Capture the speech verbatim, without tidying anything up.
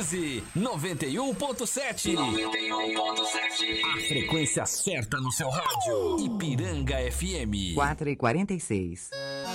Sintonize noventa e um ponto sete. noventa e um ponto sete. A frequência certa no seu rádio. Ipiranga F M. quatro e quarenta e seis.